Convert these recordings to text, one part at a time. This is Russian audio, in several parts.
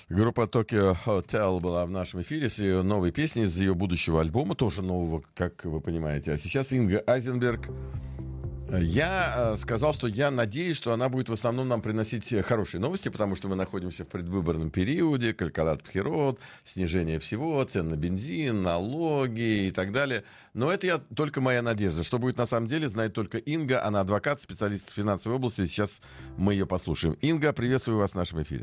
Группа Tokyo Hotel была в нашем эфире с ее новой песней, из ее будущего альбома, тоже нового, как вы понимаете. А сейчас Инга Айзенберг. Я сказал, что я надеюсь, что она будет в основном нам приносить хорошие новости, потому что мы находимся в предвыборном периоде, калькулят пхерот, снижение всего, цен на бензин, налоги и так далее. Но это только моя надежда. Что будет на самом деле, знает только Инга. Она адвокат, специалист в финансовой области. Сейчас мы ее послушаем. Инга, приветствую вас в нашем эфире.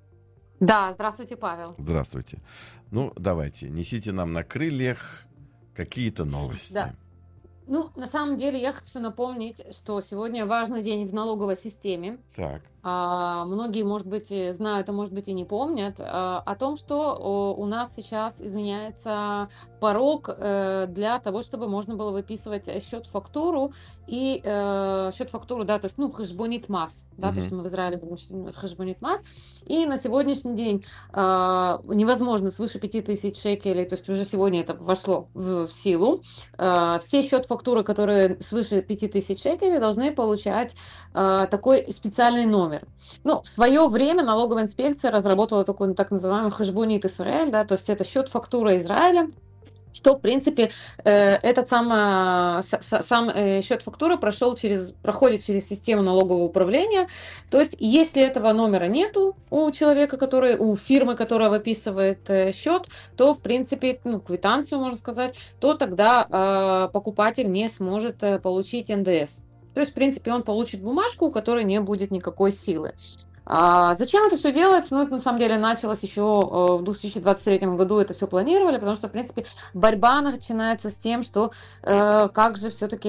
Да, здравствуйте, Павел. Здравствуйте. Ну, давайте, несите нам на крыльях какие-то новости. Да. Ну, на самом деле, я хочу напомнить, что сегодня важный день в налоговой системе. Так. Многие, может быть, знают, а может быть и не помнят о том, что у нас сейчас изменяется порог для того, чтобы можно было выписывать счет-фактуру и счет-фактуру, да, то есть, хэшбонит мас, да, то есть мы в Израиле говорим хэшбонит мас, и на сегодняшний день невозможно свыше 5000 шекелей, то есть уже сегодня это вошло в силу, все счет-фактуры, которые свыше 5000 шекелей, должны получать такой специальный номер. В свое время налоговая инспекция разработала такой так называемый хэшбонит Исраэль, да, то есть это счет-фактура Израиля, что, в принципе, этот сам счет-фактура проходит через систему налогового управления. То есть, если этого номера нету у человека, у фирмы, которая выписывает счет, то, в принципе, квитанцию, можно сказать, то тогда покупатель не сможет получить НДС. То есть, в принципе, он получит бумажку, у которой не будет никакой силы. Зачем это все делается? Это на самом деле началось еще в 2023 году, это все планировали, потому что, в принципе, борьба начинается с тем, что как же все-таки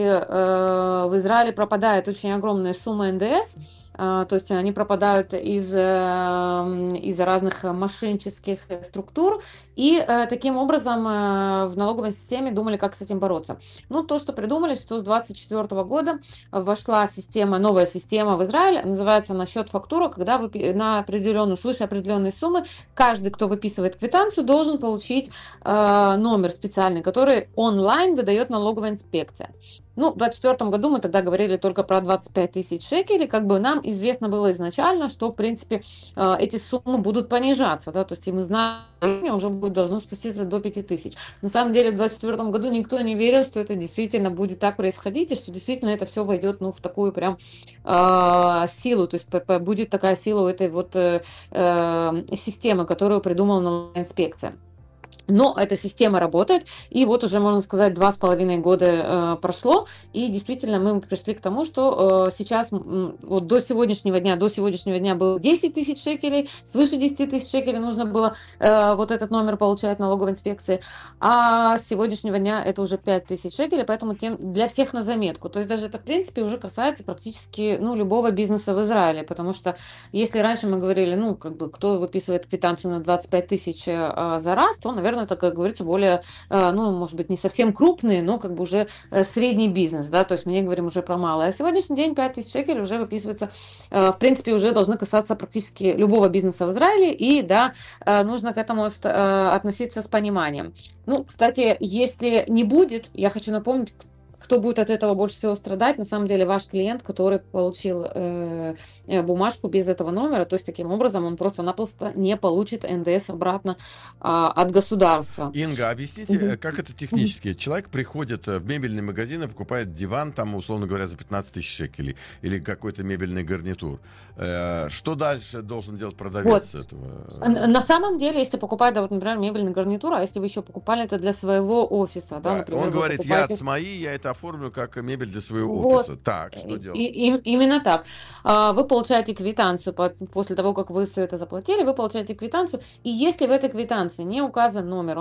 в Израиле пропадает очень огромная сумма НДС, то есть они пропадают из-за разных мошеннических структур, и таким образом в налоговой системе думали, как с этим бороться. То, что придумали, что с 2024 года вошла новая система в Израиль, называется на счет-фактура, когда на свыше определенной суммы каждый, кто выписывает квитанцию, должен получить номер специальный, который онлайн выдает налоговая инспекция. В 2024 году мы тогда говорили только про 25 тысяч шекелей, нам известно было изначально, что, в принципе, эти суммы будут понижаться, да, то есть и мы знаем, уже должно спуститься до 5000. На самом деле в 2024 году никто не верил, что это действительно будет так происходить, и что действительно это все войдет в такую прям силу, то есть будет такая сила у этой системы, которую придумала налоговая инспекция. Но эта система работает, и уже, можно сказать, 2,5 года прошло, и действительно мы пришли к тому, что сейчас до сегодняшнего дня было 10 тысяч шекелей, свыше 10 тысяч шекелей нужно было этот номер получать налоговой инспекции, а с сегодняшнего дня это уже 5 тысяч шекелей, поэтому для всех на заметку. То есть даже это, в принципе, уже касается практически любого бизнеса в Израиле, потому что если раньше мы говорили, кто выписывает квитанцию на 25 тысяч за раз, то, наверное, это, как говорится, более, может быть, не совсем крупные, но уже средний бизнес, да, то есть мы не говорим уже про малое. А сегодняшний день 5 тысяч шекелей уже выписываются, в принципе, уже должны касаться практически любого бизнеса в Израиле, и, да, нужно к этому относиться с пониманием. Кстати, если не будет, я хочу напомнить, кто будет от этого больше всего страдать, на самом деле ваш клиент, который получил бумажку без этого номера, то есть таким образом он просто-напросто не получит НДС обратно от государства. Инга, объясните, как это технически? Человек приходит в мебельный магазин и покупает диван, там, условно говоря, за 15 тысяч шекелей, или какой-то мебельный гарнитур. Что дальше должен делать продавец этого? На самом деле, если покупать, например, мебельный гарнитур, а если вы еще покупали это для своего офиса, да, например, он говорит, покупаете... я от СМАИ, я это оформлю как мебель для своего офиса. Так, что делать? Именно так. Вы получаете квитанцию после того, как вы все это заплатили, вы получаете квитанцию, и если в этой квитанции не указан номер,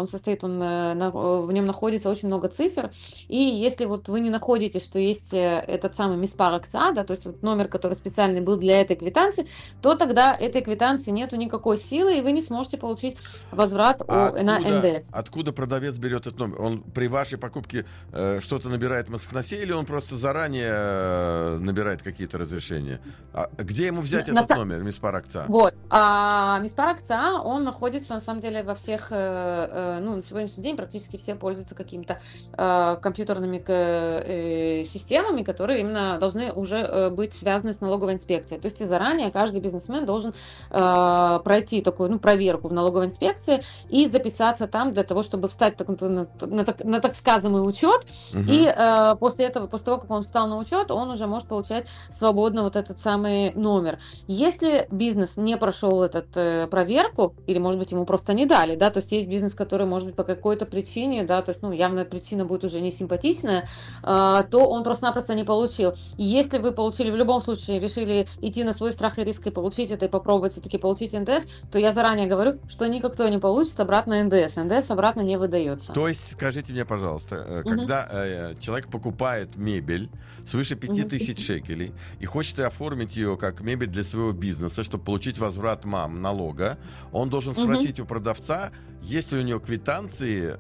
в нем находится очень много цифр, и если вы не находите, что есть этот самый миспар акция, да, то есть номер, который специальный был для этой квитанции, то тогда этой квитанции нету никакой силы, и вы не сможете получить возврат на НДС. Откуда продавец берет этот номер? Он при вашей покупке что-то набирает покупает в Москве, или он просто заранее набирает какие-то разрешения? Где ему взять этот номер, Миспар Акца? Вот. Миспар Акца, он находится, на самом деле, во всех, на сегодняшний день практически все пользуются какими-то компьютерными системами, которые именно должны уже быть связаны с налоговой инспекцией. То есть и заранее каждый бизнесмен должен пройти такую проверку в налоговой инспекции и записаться там для того, чтобы встать на так сказанный учет. И после того, как он встал на учет, он уже может получать свободно вот этот самый номер. Если бизнес не прошел эту проверку, или, может быть, ему просто не дали, да, то есть есть бизнес, который, может быть, по какой-то причине, да, то есть, явная причина будет уже не симпатичная, то он просто-напросто не получил. И если вы получили, в любом случае, решили идти на свой страх и риск и получить это, и попробовать все-таки получить НДС, то я заранее говорю, что никто не получит обратно НДС. НДС обратно не выдается. То есть, скажите мне, пожалуйста, когда человек покупает мебель свыше 5000 шекелей и хочет оформить ее как мебель для своего бизнеса, чтобы получить возврат налога, он должен спросить у продавца, есть ли у него квитанции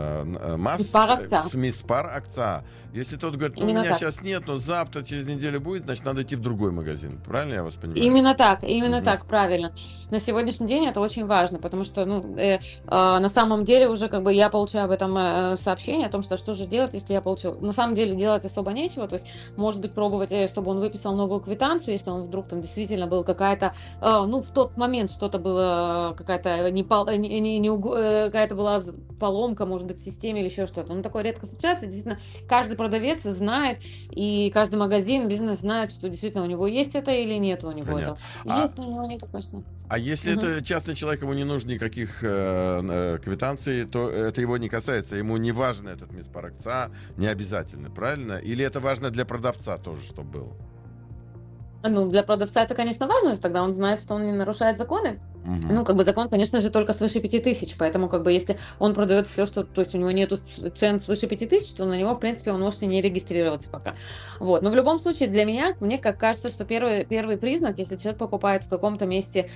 с Миспар Акца. Если тот говорит, у меня сейчас нет, но завтра, через неделю будет, значит, надо идти в другой магазин. Правильно я вас понимаю? Именно так, правильно. На сегодняшний день это очень важно, потому что, на самом деле уже я получаю об этом сообщение о том, что же делать, если я получил. На самом деле делать особо нечего, то есть, может быть, пробовать, чтобы он выписал новую квитанцию, если он вдруг там действительно был какая-то, в тот момент что-то было, какая-то какая-то была поломка, может быть, в системе или еще что-то. Такое редко случается. Действительно, каждый продавец знает, и каждый магазин, бизнес знает, что действительно у него есть это или нет у него этого. Если у него нет, конечно. А если это частный человек, ему не нужно никаких квитанций, то это его не касается. Ему не важно этот Миспар Акца, не обязательно, правильно? Или это важно для продавца тоже, чтобы было? Для продавца это, конечно, важно, тогда он знает, что он не нарушает законы. Закон, конечно же, только свыше 5000, поэтому, если он продает все, что, то есть у него нету цен свыше 5000, то на него, в принципе, он может и не регистрироваться пока. Вот. Но в любом случае, для меня, мне кажется, что первый признак, если человек покупает в каком-то месте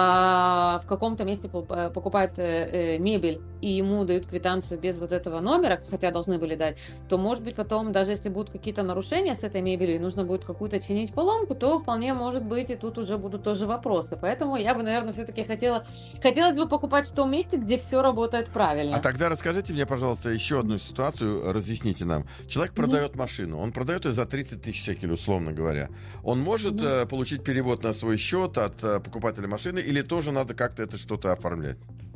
покупает мебель, и ему дают квитанцию без вот этого номера, хотя должны были дать, то, может быть, потом, даже если будут какие-то нарушения с этой мебелью, и нужно будет какую-то чинить поломку, то вполне может быть, и тут уже будут тоже вопросы. Поэтому я бы, наверное, все-таки хотелось бы покупать в том месте, где все работает правильно. А тогда расскажите мне, пожалуйста, еще одну ситуацию, разъясните нам. Человек продает машину, он продает ее за 30 тысяч шекелей, условно говоря. Он может получить перевод на свой счет от покупателя машины, или тоже надо как-то это что-то оформлять?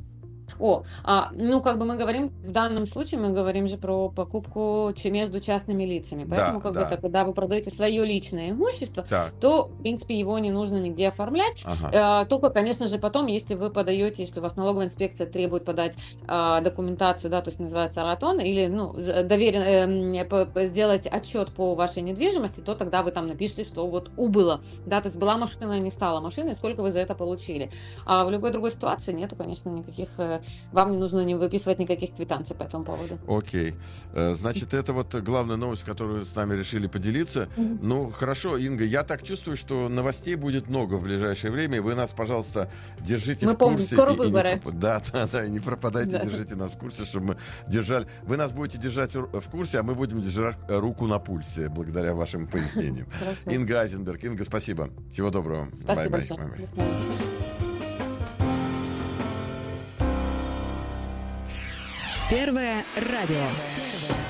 Мы говорим, в данном случае мы говорим же про покупку между частными лицами. Поэтому, когда вы продаете свое личное имущество, то, в принципе, его не нужно нигде оформлять. Только, конечно же, потом, если вы подаете, если у вас налоговая инспекция требует подать документацию, то есть называется ратон, или сделать отчет по вашей недвижимости, то тогда вы там напишите, что вот убыло. То есть была машина, не стала машиной, сколько вы за это получили. А в любой другой ситуации нету, конечно, никаких... Вам не нужно не выписывать никаких квитанций по этому поводу. Окей. Значит, это вот главная новость, которую с нами решили поделиться. Хорошо, Инга, я так чувствую, что новостей будет много в ближайшее время. Вы нас, пожалуйста, держите в курсе. Мы помним, скоро выборы. Не пропадайте, держите нас в курсе, чтобы мы держали... Вы нас будете держать в курсе, а мы будем держать руку на пульсе, благодаря вашим пояснениям. Инга Айзенберг. Инга, спасибо. Всего доброго. Спасибо большое. Первое радио.